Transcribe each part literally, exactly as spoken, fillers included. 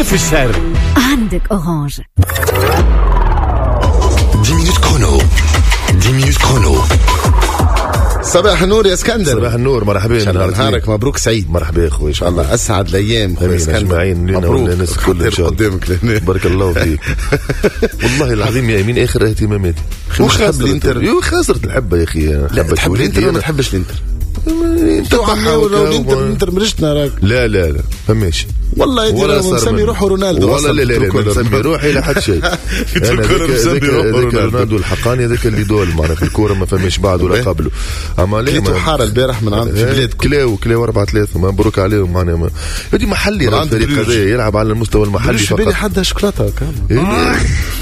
في الشارع. عندك أورانج. دix minutes chrono. dix minutes chrono. صباح النور يا اسكندر. صباح النور، مرحبا. نهارك مبروك سعيد. مرحبا يا اخوي، ان شاء الله اسعد الايام خويا اسكندر. مبروك الناس كلها ان شاء الله. بارك الله فيك. والله العظيم يا امين اخر اهتماماتي. وخاصة الانتر. يو خاسرت الحبه يا اخي. لا تحب الانتر ولا ما تحبش الانتر؟ انت ولا الانتر الانتر مرشتنا راك. لا لا لا فماش والله يدير نسمي روحه رونالدو. والله لا لا لا نسمي روحي لا حد شيء. انا ذاك رونالدو الحقاني ذاك اللي دول معنا في الكوره ما فماش بعد ولا قبله. اما ليه حاره البارح من عند في بلاد كلاو كلاو أربعة ثلاثة مبروك عليهم معنا. هذه محلي الفريق هذا يلعب على المستوى المحلي فقط. مش بالي حد شوكولاته كامل.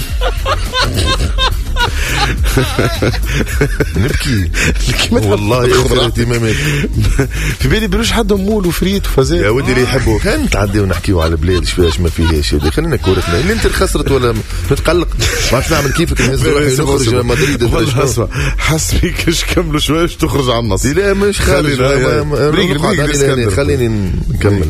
نبكي والله اخر اهتمامات. في بالي بلوش حد مول وفريت وفزاز. يا ودي اللي يحبوا كان نتعديو ونحكيو على البلاد شويش ما فيهاش. خلينا كورتنا اللي انت خسرت ولا نتقلق ما عرفت نعمل كيفك نهز روحي نخرج مدريد. والله حس فيك ايش كملوا شويش تخرج على النص. لا مش خالي خليني نكمل.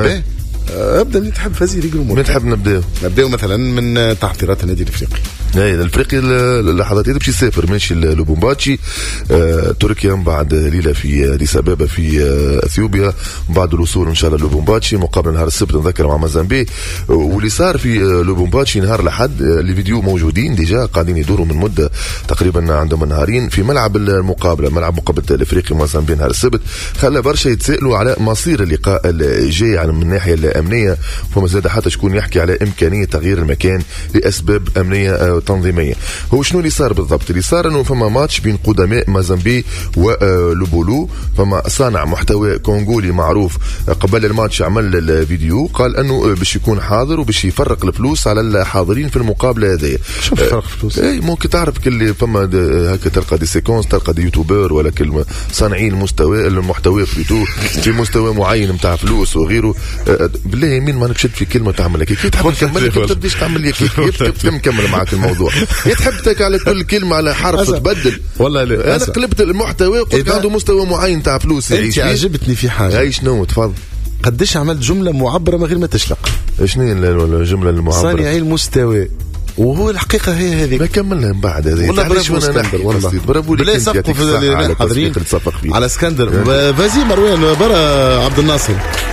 ابدا اللي تحب فازي ريقل من تحب نبداو نبداو مثلا من تحضيرات النادي الافريقي. اي الافريقي اللحظات هذه باش يسافر ماشي لوبومباتشي آه، تركيا من بعد ليله في اديس ابابا في آه، اثيوبيا من بعد الوصول ان شاء الله لوبومباتشي مقابل نهار السبت نذكر مع مازامبي. واللي صار في آه، لوبومباتشي نهار الاحد آه، اللي فيديو موجودين ديجا قاعدين يدوروا من مده تقريبا عندهم نهارين في ملعب المقابله ملعب مقابله الافريقي مازامبي نهار السبت خلى برشا يتسائلوا على مصير اللقاء الجاي يعني من الناحيه الامنيه. فما زاد حتى شكون يحكي على امكانيه تغيير المكان لاسباب امنيه آه، تنظيميه. هو شنو اللي صار بالضبط؟ اللي صار انه فما ماتش بين قدماء مازامبي ولوبولو. فما صانع محتوى كونغولي معروف قبل الماتش عمل الفيديو قال انه باش يكون حاضر وباش يفرق الفلوس على الحاضرين في المقابله هذه. شو فرق الفلوس؟ اي ممكن تعرف كل فما هكا تلقى دي سيكونس تلقى دي يوتيوبر ولا كل صانعين المستوى المحتوى بليتو في مستوى معين نتاع فلوس وغيره. بالله يمين ما نكشد في كلمه تعمل لك كي تحب تكمل كي تبديش تعمل لك كيف نكمل معك الموضوع. يتحبتك على كل كلمه على حرف تبدل. والله لا انا قلبت المحتوى وقلت عنده مستوى معين تاع فلوس يعيش فيه. عجبتني في حاجه. اي شنو تفضل. قديش عملت جمله معبره من غير ما تشلق. شنو الجمله المعبره؟ صانعي المستوى وهو الحقيقه هي هذه. ما كملنا من بعد هذه. والله برافو اسكندر والله. برافو لك انت يعطيك الصحه حاضرين على اسكندر. فازي مروان برا عبد الناصر.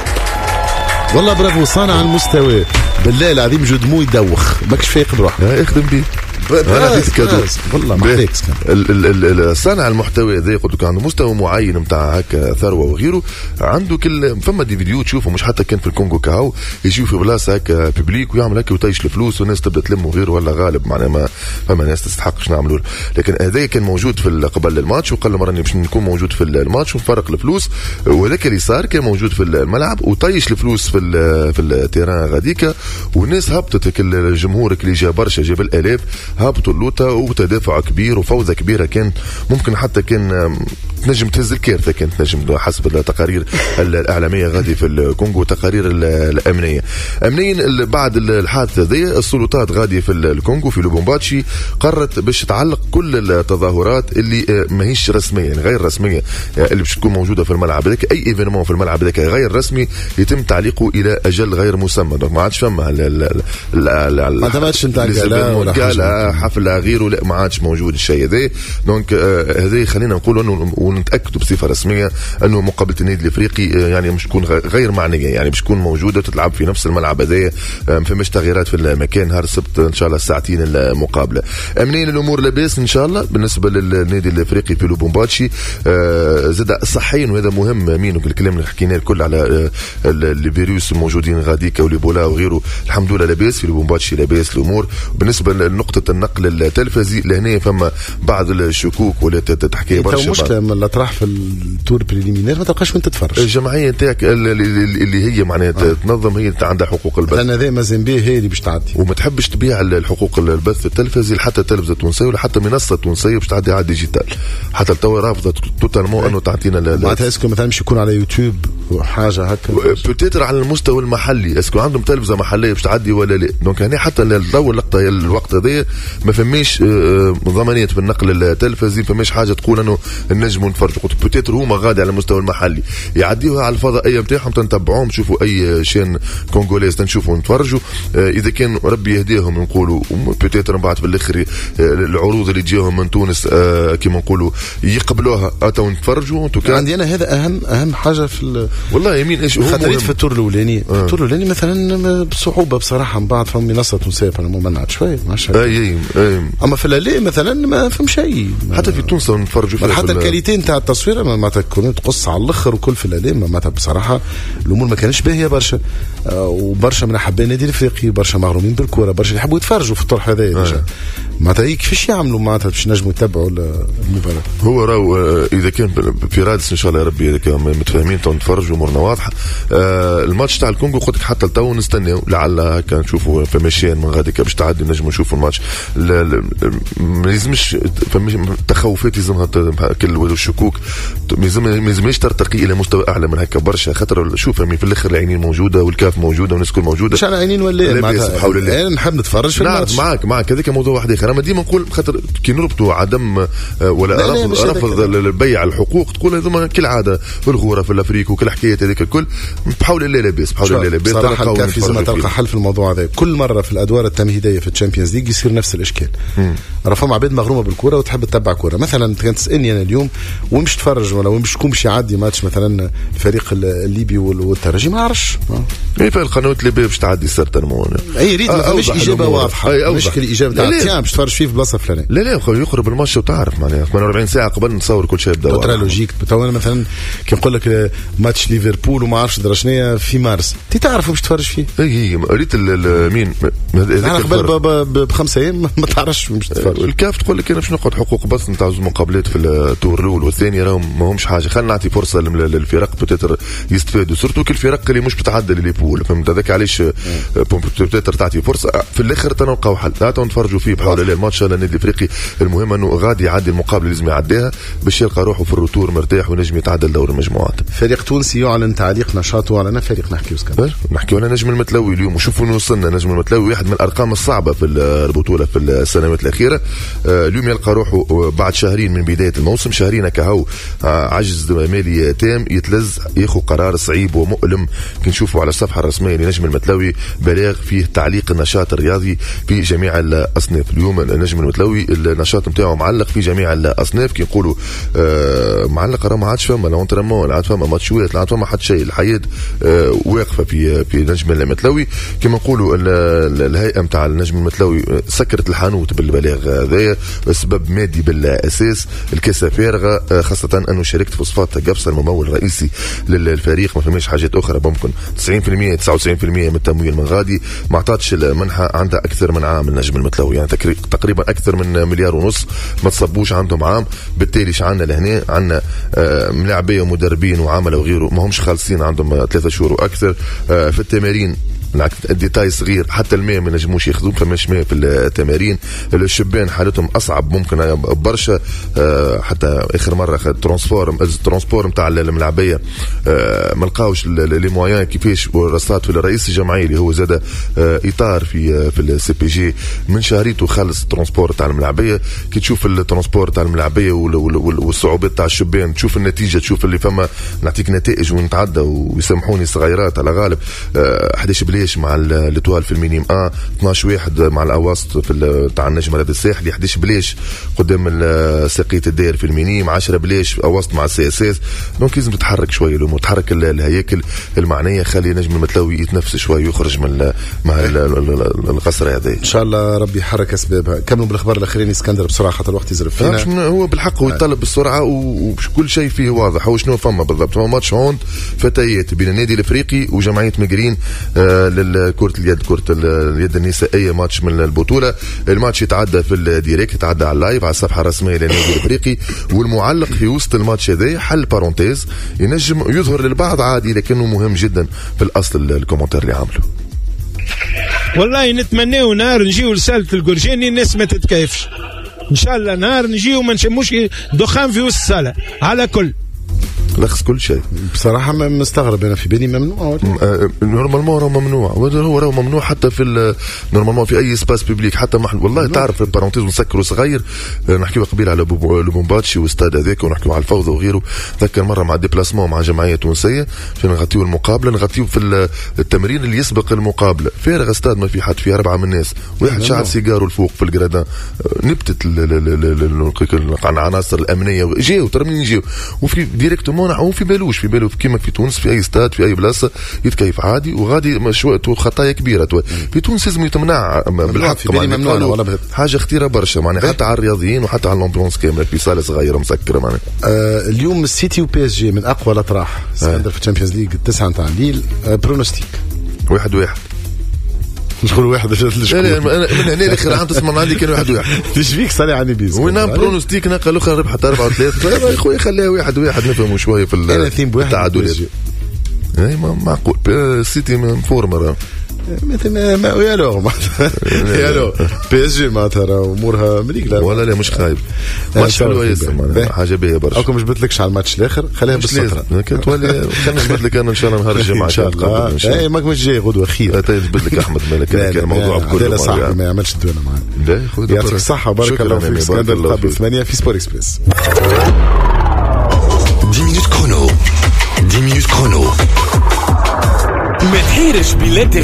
والله برافو صانع المستوى بالله العظيم جود مو يدوخ ماكش فايق بروحك. اخدم بيه والله ما عليك صانع المحتوى هذا قلت لك عنده مستوى معين نتاع هكا ثروه وغيره. عنده كل فما دي فيديو تشوفه مش حتى كان في الكونغو كهو يجيو في بلاصه هكا ببليك ويعمل هكا وتيش الفلوس والناس تبدا تلم وغيره ولا غالب معناها ما فما ناس تستحقش نعملوا. لكن هذا كان موجود في قبل الماتش وقال له مراني باش نكون موجود في الماتش ونفرق الفلوس. وهذاك اللي صار كان موجود في الملعب وطيش الفلوس في في التيران غاديكا والناس هبطت. الجمهور اللي جا برشا جاب الالاف هابطوا اللوطه وتدافع كبير وفوزه كبيره كان ممكن حتى كان تنجم تهز الكارثه كانت تنجم حسب التقارير الاعلاميه غادي في الكونغو تقارير الامنيه. امنيا بعد الحادثه هذه السلطات غادي في الكونغو في لوبومباتشي قررت باش تعلق كل التظاهرات اللي ماهيش رسميه يعني غير رسميه اللي باش تكون موجوده في الملعب هذاك. اي ايفينمون في الملعب هذاك غير رسمي يتم تعليقه الى اجل غير مسمى. دونك ما عادش فما ما تبعتش انت حفله غيره لا ما عادش موجود الشيء هذا. دونك هذا خلينا نقول انه ونتاكدوا بصفه رسميه انه مقابله النادي الافريقي يعني مش تكون غير معنيه يعني باش تكون موجوده تلعب في نفس الملعب هذا. ما فماش تغييرات في المكان نهار السبت ان شاء الله الساعتين المقابله. امنين الامور لاباس ان شاء الله بالنسبه للنادي الافريقي في لوبومباتشي. زاد صحيا وهذا مهم امين الكلام اللي حكيناه الكل على الفيروس الموجودين غاديكا وليبولا وغيره الحمد لله لاباس في لوبومباتشي لاباس الامور. بالنسبه لنقطه النقل التلفزي لهنا فما بعض الشكوك ولا تحكي برشا مشكله لما تروح في التور بريليمينير ما تلقاش وين تتفرج. الجمعيه نتاعك اللي هي معناتها آه. تنظم هي عندها حقوق البث. انا ذا مازامبي هي اللي باش تعدي وما تحبش تبيع الحقوق البث التلفزي حتى التلفزه التونسيه ولا حتى منصه تونسيه باش تعدي على الديجيتال حتى تو رافضه توتالمون انه تعطينا معناتها اسكو مثلا مش يكون على يوتيوب حاجه هكا بوتيتر على المستوى المحلي اسكو عندهم تلفزه محليه باش تعدي ولا لا. دونك هنا حتى لو اللقطه الوقت هذا ما فماش ضمانيه في النقل التلفزي فماش حاجه تقول انه النجم نجموا نتفرجوا. قلت بوتيتر هما غادي على المستوى المحلي يعديوها على الفضائيه نتاعهم تنتبعوهم نشوفوا اي شين كونغوليز تنشوفوا نتفرجوا. اذا كان ربي يهديهم نقولوا بوتيتر من بعد في الاخر العروض اللي تجيهم من تونس كيما نقولوا يقبلوها اتو نتفرجوا. عندي انا هذا اهم اهم حاجه في والله يمين ايش خاطريت في التور الاولاني آه. التور الاولاني مثلا بصعوبه بصراحه من بعد فهم منصه تونسيه انا منعت شويه ماشي اي اي اما في الليل مثلا ما فهم شيء حتى في تونس نتفرجوا فيها حتى الكاليتي نتاع التصوير ما تكون تقص على الاخر وكل في الليل ما بصراحه الامور ما كانش باهيه برشا آه وبرشا من حباين النادي الافريقي برشا مغرومين بالكره برشا يحبوا يتفرجوا في الطرح هذا آه. معناتها كيفاش يعملوا معناتها باش نجموا يتبعوا المباراه. هو راهو اذا كان في رادس ان شاء الله يا ربي اذا كانوا متفاهمين تو نتفرجوا امورنا واضحه. آه الماتش تاع الكونغو قلت لك حتى تو نستناو لعل هكا نشوفوا فماشيين من غادي باش تعدي نجموا نشوفوا الماتش. ما لازمش تخوفات لازمها كل والشكوك ما لازمش ترتقي الى مستوى اعلى من هكا برشا خاطر شوف في الاخر العينين موجوده والكاف موجوده والناس كل موجوده مش على عينين ولا معناتها انا نحب نتفرج في الماتش معك معك هذاك موضوع واحد اخر. انا ديما نقول خاطر كي نربطوا عدم ولا رفض رفض البيع الحقوق تقول هذوما كالعاده في الغوره في الافريق وكل حكايه هذيك الكل بحول الله لاباس بحول الله لاباس صراحه الكاف لازم تلقى حل في الموضوع هذا. كل مره في الادوار التمهيديه في الشامبيونز ليج يصير نفس الاشكال راه فما عباد مغرومه بالكره وتحب تتبع كره. مثلا كانت تسالني انا اليوم وين باش تفرج ولا وين باش تكون باش يعدي ماتش مثلا الفريق الليبي والترجي ما عرفش اي في القنوات الليبيه باش تعدي سرطان اي ريت ما مش اجابه واضحه مش الاجابه تاع باش تفرج فيه في بلاصه فلانيه. لا لا يقرب الماتش وتعرف معناها ثمانية وأربعين ساعه قبل نصور كل شيء يبدا ترى لوجيك. تو مثلا كي نقول لك ماتش ليفربول وما عرفش درا شنيا في مارس تي تعرف باش تفرج فيه. اي ريت مين انا قبل بخمسة ايام ما تعرفش باش تفرج. الكاف تقول لك انا باش نقعد حقوق بس نتاع زوج مقابلات في التور الاول والثاني راهم ما همش حاجه. خلينا نعطي فرصه للفرق بوتيتر يستفادوا سورتو كل الفرق اللي مش بتعدى ليفربول فهمت هذاك علاش بوتيتر تعطي فرصه في الاخر تنلقاو حل لا نتفرجوا فيه بحول الله الماتش على النادي الافريقي. المهم انه غادي يعدي المقابله لازم يعديها باش يلقى روحه في الروتور مرتاح ونجم يتعدى دور المجموعات. فريق تونسي يعلن تعليق نشاطه على فريق نحكيو سكان نحكيو على نجم المتلوي اليوم وشوفوا وصلنا. نجم المتلوي واحد من الارقام الصعبه في البطوله في السنوات الاخيره. اليوم يلقى روحه بعد شهرين من بدايه الموسم شهرين كهو عجز مالي تام يتلز ياخذ قرار صعيب ومؤلم. كنشوفوا على الصفحه الرسميه لنجم المتلوي بلاغ فيه تعليق النشاط الرياضي في جميع الاصناف. اليوم النجم المتلوي النشاط نتاعو معلق في جميع الاصناف كي نقولوا آه معلق راه ما عادش فما لونترينمون عاد فما ماتشوات لا عاد فما حتى شيء. الحياه آه واقفه في في نجم المتلوي كما نقولوا الهيئه نتاع النجم المتلوي سكرت الحانوت بالبلاغ هذايا بسبب مادي بالاساس. الكاسه فارغه آه خاصه انه شاركت في صفات قبصه الممول الرئيسي للفريق ما فماش حاجات اخرى ممكن تسعين بالمئة تسعة وتسعين بالمئة من التمويل من غادي ما عطاتش المنحه عندها اكثر من عام النجم المتلوي يعني تقريبا اكثر من مليار ونص ما تصبوش عندهم عام. بالتالي ش عندنا لهنا عندنا آه ملاعبيه ومدربين وعامله وغيره ما همش خالصين عندهم ثلاثة شهور واكثر آه في التمارين. الديتاي صغير حتى الماء ما نجموش ياخذوه فماش ماء في التمارين. الشبان حالتهم اصعب ممكن برشا آه حتى اخر مره خد ترانسفور الترانسبور نتاع الملاعبيه آه ما لقاوش لي مويان كيفاش ورصات في الرئيس الجمعيه اللي هو زاد آه اطار في في السي بي جي من شهريته خلص الترانسبور تاع الملاعبيه. كي تشوف الترانسبور تاع الملاعبيه والصعوبات تاع الشبان تشوف النتيجه تشوف اللي فما نعطيك نتائج ونتعدى ويسامحوني صغيرات على غالب آه احد عشر بليش مع الاتوال في المينيم اه اثناش واحد مع الاواسط في تاع النجم الرياضي الساحلي احد عشر بليش قدام ساقية الدير في المينيم عشرة بليش اواسط مع السي اس اس. دونك لازم تتحرك شويه الامور تحرك الهياكل المعنيه خلي نجم المتلوي يتنفس شويه ويخرج من مع القصر هذا ان شاء الله ربي يحرك اسبابها. كملوا بالاخبار الاخرين اسكندر بسرعه خاطر الوقت يزرب فينا. هو بالحق هو يطلب بالسرعه وكل شيء فيه واضح. هو شنو فما بالضبط فما ماتش هوند فتيات بين النادي الافريقي وجمعيه مجرين آه للكرة اليد كرة اليد النسائية ماتش من البطولة. الماتش يتعدى في الديريكت يتعدى على اللايف على الصفحة الرسمية للنادي الافريقي والمعلق في وسط الماتش هذا حل بارونتيز ينجم يظهر للبعض عادي لكنه مهم جدا في الاصل الكومنتار اللي عمله. والله نتمناه نهار نجيو لسالة القرجاني الناس ما تتكيفش ان شاء الله نهار نجيو ما نشموش دخان في وسط الصالة على كل لخص كل شيء. بصراحه مستغرب انا، في بالي ممنوع. نورمالمون راه ممنوع، هو راه ممنوع حتى في نورمالمون في اي سباس بوبليك، حتى ما والله تعرف بارونتيز نسكروا صغير. نحكيو قبيل على لوبومباتشي واستاد هذاك، ونحكيو على الفوضى وغيره. ذكر مره مع ديبلاسمون مع جمعيه تونسيه عشان نغطيو المقابله، نغطيو في التمرين اللي يسبق المقابله. فارغ استاد ما في حد، فيه اربعه من الناس، واحد شعل سيجارو الفوق في الجرادان. نبتت العناصر الامنيه جاو ترى منين جاو، وفي ديريكتومون نحو في بالوش في بالو كيما في تونس في اي استاد في اي بلاصه يتكيف عادي، وغادي مشروع خطايا كبيره. في تونس لازم يتمنع بالحق، معناها حاجه خطيره برشا معناها، حتى على الرياضيين وحتى على الامبولانس كامله في صاله صغيره مسكره معناها. آه اليوم السيتي وبي اس جي من اقوى الاطراح آه. في الشامبيونز ليج التسعه نتاع الليل. آه برونوستيك واحد واحد نقول واحد. لا لا من هنا لاخر عام تسمع عندي كان واحد واحد. ايش فيك صالح عني بيز وين برونوستيك نلقى الاخر ربحت أربعة وثلاثة. يا خويا خليها واحد واحد نفهموا شويه في التعادلات. اي معقول السيتي مفورمر مثلا ما يا لو يا لو بي اس جي معناتها امورها مليقله ولا لا مش خايب. ماتش حلو ياسر، حاجه باهيه برشا. راكم مش بتلكش على الماتش الاخر، خليها بالسطره. كنت تولي خلينا نجبد لك انا ان شاء الله نهار الجمعه ان شاء الله. اي ماك مش جاي غدوه خير. تجبد لك احمد مالك كان الموضوع بكل لا صح ما يعملش الدوله معاه. لا يا خويا يعطيك الصحه بارك الله فيك. اسكندر قبل ثمانية في سبور اكسبريس. dix minutes chrono. dix minutes chrono. ما تحيرش بالانترنت